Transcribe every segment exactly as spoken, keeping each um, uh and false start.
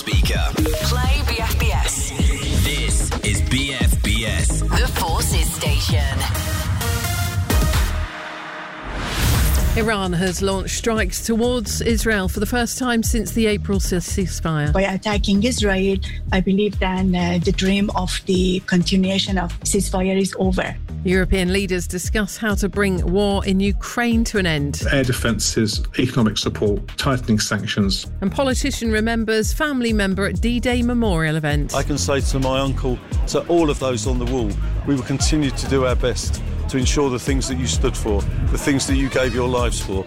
speaker. Play B F B S. This is B F B S. The Forces Station. Iran has launched strikes towards Israel for the first time since the April ceasefire. By attacking Israel, I believe then uh, the dream of the continuation of ceasefire is over. European leaders discuss how to bring war in Ukraine to an end. Air defences, economic support, tightening sanctions. And politician remembers family member at D-Day memorial event. I can say to my uncle, to all of those on the wall, we will continue to do our best to ensure the things that you stood for, the things that you gave your lives for.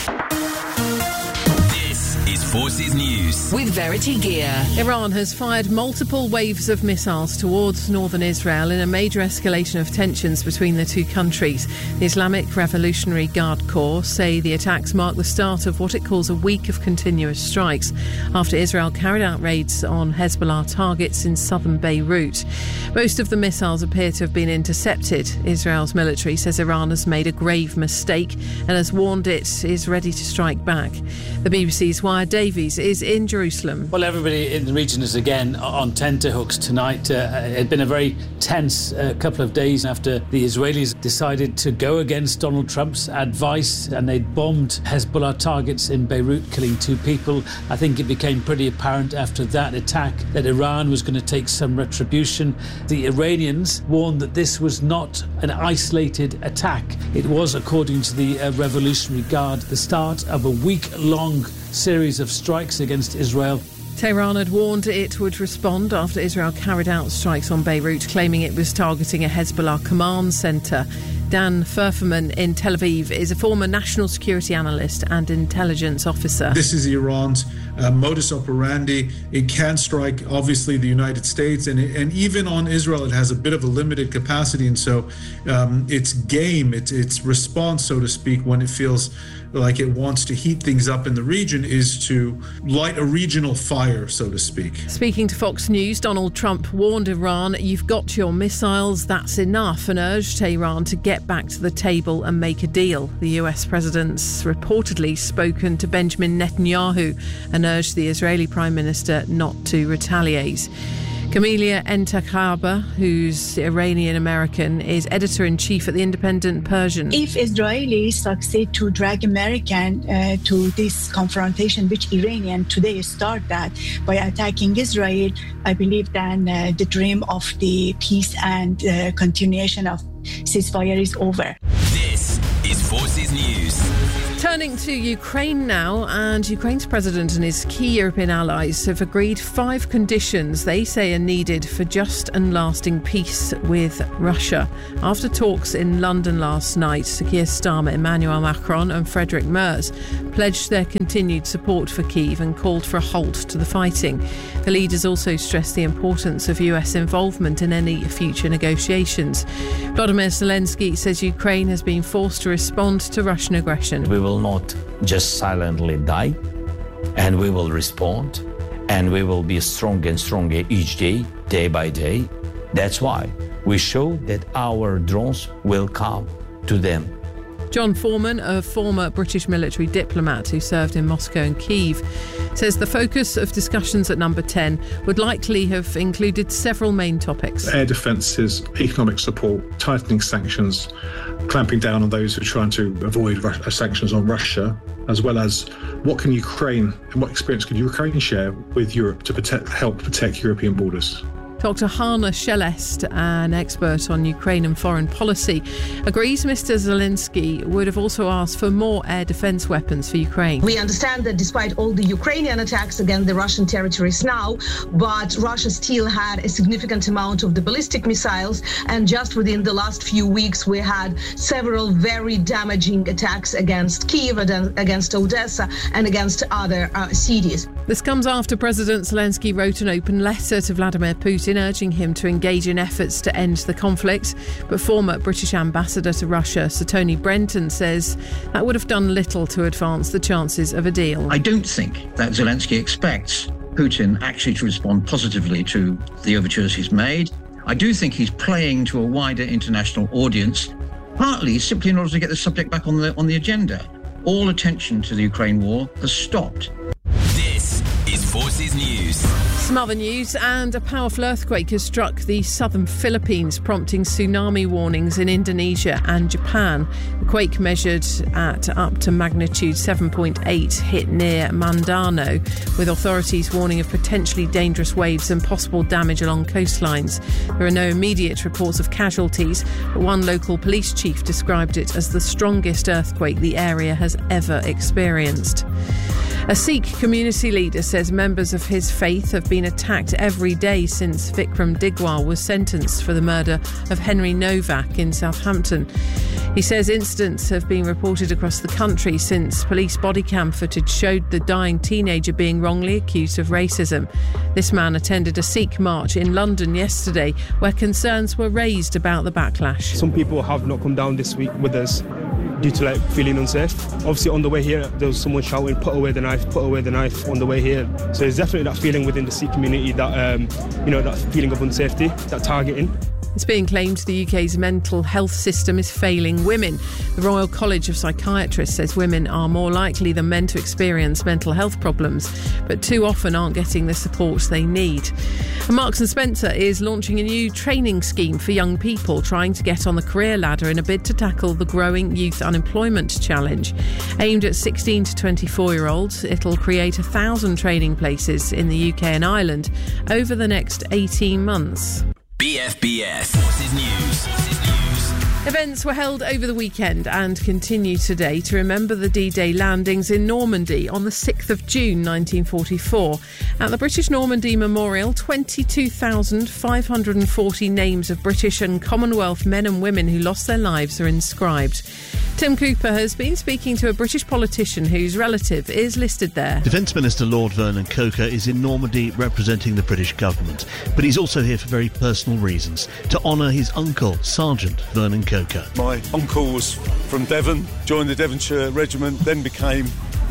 This is Forces News with Verity Gear. Iran has fired multiple waves of missiles towards northern Israel in a major escalation of tensions between the two countries. The Islamic Revolutionary Guard Corps say the attacks mark the start of what it calls a week of continuous strikes after Israel carried out raids on Hezbollah targets in southern Beirut. Most of the missiles appear to have been intercepted. Israel's military says Iran has made a grave mistake and has warned it is ready to strike back. The B B C's Wire Davies is in Jerusalem. Well, everybody in the region is again on tenterhooks tonight. Uh, it had been a very tense uh, couple of days after the Israelis decided to go against Donald Trump's advice and they'd bombed Hezbollah targets in Beirut, killing two people. I think it became pretty apparent after that attack that Iran was going to take some retribution. The Iranians warned that this was not an isolated attack. It was, according to the uh, Revolutionary Guard, the start of a week-long series of strikes against Israel. Tehran had warned it would respond after Israel carried out strikes on Beirut, claiming it was targeting a Hezbollah command centre. Dan Furferman in Tel Aviv is a former national security analyst and intelligence officer. This is Iran's uh, modus operandi. It can strike, obviously, the United States, and, it, and even on Israel, it has a bit of a limited capacity. And so um, its game, its, its response, so to speak, when it feels like it wants to heat things up in the region, is to light a regional fire, so to speak. Speaking to Fox News, Donald Trump warned Iran, "You've got your missiles, that's enough," and urged Tehran to get back to the table and make a deal. The U S president's reportedly spoken to Benjamin Netanyahu and urged the Israeli Prime Minister not to retaliate. Camelia Entakaba, who's Iranian-American, is editor-in-chief at the Independent Persian. If Israelis succeed to drag American uh, to this confrontation, which Iranian today start that by attacking Israel, I believe then uh, the dream of the peace and uh, continuation of ceasefire is over. This is Forces News. Turning to Ukraine now, and Ukraine's president and his key European allies have agreed five conditions they say are needed for just and lasting peace with Russia. After talks in London last night, Keir Starmer, Emmanuel Macron and Friedrich Merz pledged their continued support for Kyiv and called for a halt to the fighting. The leaders also stressed the importance of U S involvement in any future negotiations. Volodymyr Zelensky says Ukraine has been forced to respond to Russian aggression. We will not just silently die, and we will respond, and we will be stronger and stronger each day, day by day. That's why we show that our drones will come to them. John Foreman, a former British military diplomat who served in Moscow and Kyiv, says the focus of discussions at Number ten would likely have included several main topics. Air defences, economic support, tightening sanctions, clamping down on those who are trying to avoid Russia, sanctions on Russia, as well as what can Ukraine and what experience can Ukraine share with Europe to protect, help protect European borders. Doctor Hanna Shelest, an expert on Ukraine and foreign policy, agrees Mister Zelensky would have also asked for more air defence weapons for Ukraine. We understand that despite all the Ukrainian attacks against the Russian territories now, but Russia still had a significant amount of the ballistic missiles, and just within the last few weeks we had several very damaging attacks against Kyiv, against Odessa and against other uh, cities. This comes after President Zelensky wrote an open letter to Vladimir Putin urging him to engage in efforts to end the conflict. But former British ambassador to Russia, Sir Tony Brenton, says that would have done little to advance the chances of a deal. I don't think that Zelensky expects Putin actually to respond positively to the overtures he's made. I do think he's playing to a wider international audience, partly simply in order to get the subject back on the on the agenda. All attention to the Ukraine war has stopped. This is Forces News. Some other news, and a powerful earthquake has struck the southern Philippines, prompting tsunami warnings in Indonesia and Japan. The quake, measured at up to magnitude seven point eight, hit near Mindanao, with authorities warning of potentially dangerous waves and possible damage along coastlines. There are no immediate reports of casualties, but one local police chief described it as the strongest earthquake the area has ever experienced. A Sikh community leader says members of his faith have been attacked every day since Vikram Digwal was sentenced for the murder of Henry Novak in Southampton. He says incidents have been reported across the country since police body cam footage showed the dying teenager being wrongly accused of racism. This man attended a Sikh march in London yesterday where concerns were raised about the backlash. Some people have not come down this week with us due to like feeling unsafe. Obviously on the way here there was someone shouting, put away the knife, put away the knife on the way here. So there's definitely that feeling within the Sikh community, that um, you know, that feeling of unsafety, that targeting. It's being claimed the U K's mental health system is failing women. The Royal College of Psychiatrists says women are more likely than men to experience mental health problems, but too often aren't getting the support they need. And Marks and Spencer is launching a new training scheme for young people trying to get on the career ladder in a bid to tackle the growing youth unemployment challenge. Aimed at sixteen to twenty-four-year-olds, it'll create a thousand training places in the U K and Ireland over the next eighteen months. B F B S Forces News. Forces News. Events were held over the weekend and continue today to remember the D-Day landings in Normandy on the sixth of June nineteen forty-four. At the British Normandy Memorial, twenty-two thousand five hundred forty names of British and Commonwealth men and women who lost their lives are inscribed. Tim Cooper has been speaking to a British politician whose relative is listed there. Defence Minister Lord Vernon Coker is in Normandy representing the British government, but he's also here for very personal reasons, to honour his uncle, Sergeant Vernon Coker. My uncle was from Devon, joined the Devonshire Regiment, then became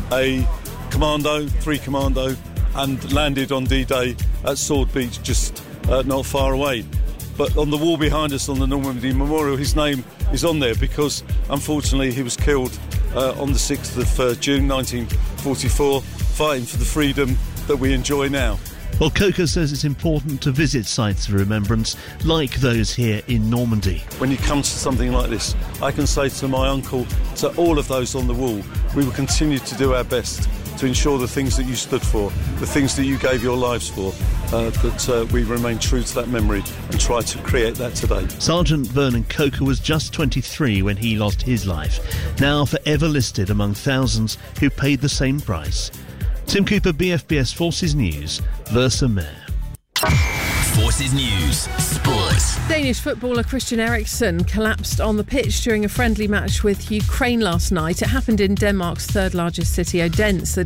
a commando, three commando, and landed on D-Day at Sword Beach, just uh, not far away. But on the wall behind us on the Normandy Memorial, his name is on there because, unfortunately, he was killed uh, on the sixth of uh, June nineteen forty-four, fighting for the freedom that we enjoy now. Well, Coker says it's important to visit sites of remembrance like those here in Normandy. When you come to something like this, I can say to my uncle, to all of those on the wall, we will continue to do our best to ensure the things that you stood for, the things that you gave your lives for, uh, that uh, we remain true to that memory and try to create that today. Sergeant Vernon Coker was just twenty-three when he lost his life, now forever listed among thousands who paid the same price. Tim Cooper, B F B S Forces News, Versa Mayor. Forces News. Sports. Danish footballer Christian Eriksen collapsed on the pitch during a friendly match with Ukraine last night. It happened in Denmark's third largest city, Odense. The